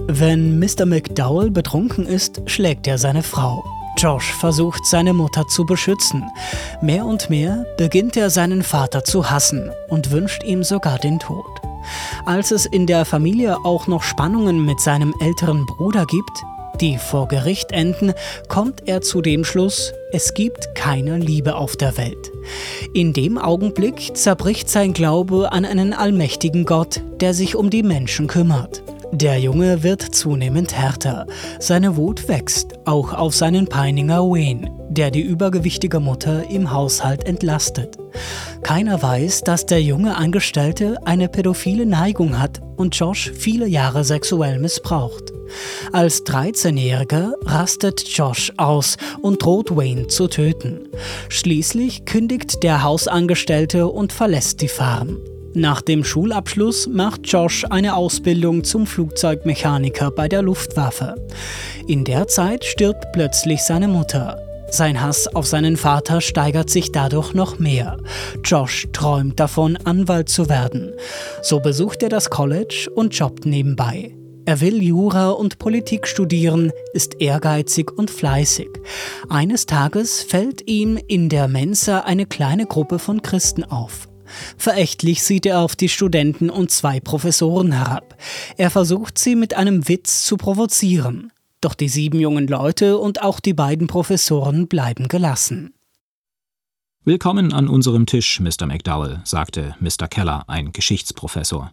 Wenn Mr. McDowell betrunken ist, schlägt er seine Frau. Josh versucht, seine Mutter zu beschützen. Mehr und mehr beginnt er, seinen Vater zu hassen und wünscht ihm sogar den Tod. Als es in der Familie auch noch Spannungen mit seinem älteren Bruder gibt, die vor Gericht enden, kommt er zu dem Schluss, es gibt keine Liebe auf der Welt. In dem Augenblick zerbricht sein Glaube an einen allmächtigen Gott, der sich um die Menschen kümmert. Der Junge wird zunehmend härter. Seine Wut wächst, auch auf seinen Peiniger Wayne, der die übergewichtige Mutter im Haushalt entlastet. Keiner weiß, dass der junge Angestellte eine pädophile Neigung hat und Josh viele Jahre sexuell missbraucht. Als 13-Jähriger rastet Josh aus und droht Wayne zu töten. Schließlich kündigt der Hausangestellte und verlässt die Farm. Nach dem Schulabschluss macht Josh eine Ausbildung zum Flugzeugmechaniker bei der Luftwaffe. In der Zeit stirbt plötzlich seine Mutter. Sein Hass auf seinen Vater steigert sich dadurch noch mehr. Josh träumt davon, Anwalt zu werden. So besucht er das College und jobbt nebenbei. Er will Jura und Politik studieren, ist ehrgeizig und fleißig. Eines Tages fällt ihm in der Mensa eine kleine Gruppe von Christen auf. Verächtlich sieht er auf die Studenten und 2 Professoren herab. Er versucht, sie mit einem Witz zu provozieren. Doch die 7 jungen Leute und auch die beiden Professoren bleiben gelassen. »Willkommen an unserem Tisch, Mr. McDowell«, sagte Mr. Keller, ein Geschichtsprofessor.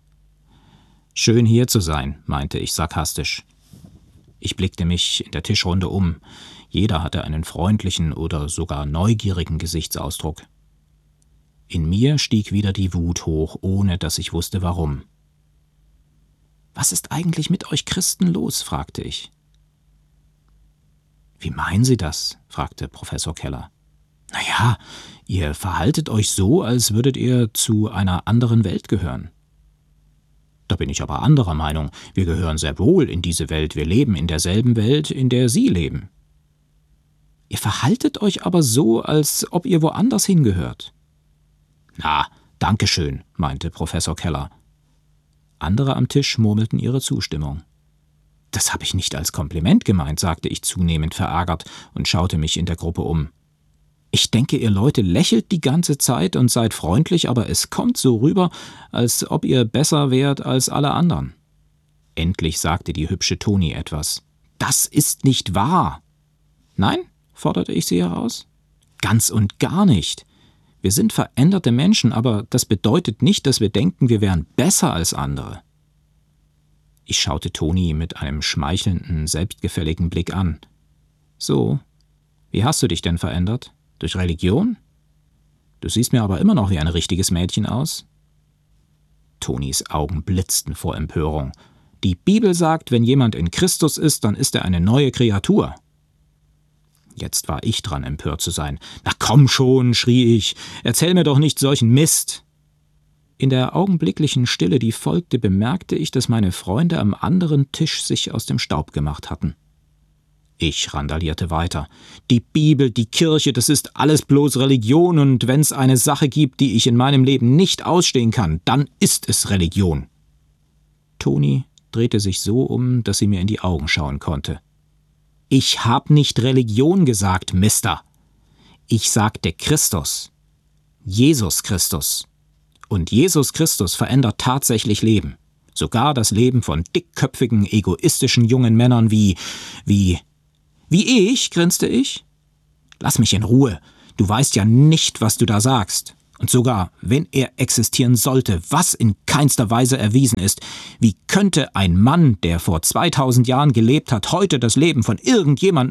»Schön hier zu sein«, meinte ich sarkastisch. Ich blickte mich in der Tischrunde um. Jeder hatte einen freundlichen oder sogar neugierigen Gesichtsausdruck. In mir stieg wieder die Wut hoch, ohne dass ich wusste, warum. »Was ist eigentlich mit euch Christen los?« fragte ich. »Wie meinen Sie das?« fragte Professor Keller. »Naja, ihr verhaltet euch so, als würdet ihr zu einer anderen Welt gehören.« »Da bin ich aber anderer Meinung. Wir gehören sehr wohl in diese Welt. Wir leben in derselben Welt, in der Sie leben.« »Ihr verhaltet euch aber so, als ob ihr woanders hingehört.« »Na, danke schön«, meinte Professor Keller. Andere am Tisch murmelten ihre Zustimmung. »Das habe ich nicht als Kompliment gemeint«, sagte ich zunehmend verärgert und schaute mich in der Gruppe um. »Ich denke, ihr Leute lächelt die ganze Zeit und seid freundlich, aber es kommt so rüber, als ob ihr besser wärt als alle anderen.« Endlich sagte die hübsche Toni etwas. »Das ist nicht wahr!« »Nein?«, forderte ich sie heraus. »Ganz und gar nicht. Wir sind veränderte Menschen, aber das bedeutet nicht, dass wir denken, wir wären besser als andere.« Ich schaute Toni mit einem schmeichelnden, selbstgefälligen Blick an. »So, wie hast du dich denn verändert? Durch Religion? Du siehst mir aber immer noch wie ein richtiges Mädchen aus.« Tonis Augen blitzten vor Empörung. »Die Bibel sagt, wenn jemand in Christus ist, dann ist er eine neue Kreatur.« Jetzt war ich dran, empört zu sein. »Na komm schon«, schrie ich, »erzähl mir doch nicht solchen Mist!« In der augenblicklichen Stille, die folgte, bemerkte ich, dass meine Freunde am anderen Tisch sich aus dem Staub gemacht hatten. Ich randalierte weiter. »Die Bibel, die Kirche, das ist alles bloß Religion, und wenn's eine Sache gibt, die ich in meinem Leben nicht ausstehen kann, dann ist es Religion.« Toni drehte sich so um, dass sie mir in die Augen schauen konnte. »Ich hab nicht Religion gesagt, Mister. Ich sagte Christus. Jesus Christus. Und Jesus Christus verändert tatsächlich Leben. Sogar das Leben von dickköpfigen, egoistischen jungen Männern wie ich«, grinste ich. »Lass mich in Ruhe. Du weißt ja nicht, was du da sagst. Und sogar, wenn er existieren sollte, was in keinster Weise erwiesen ist, wie könnte ein Mann, der vor 2000 Jahren gelebt hat, heute das Leben von irgendjemandem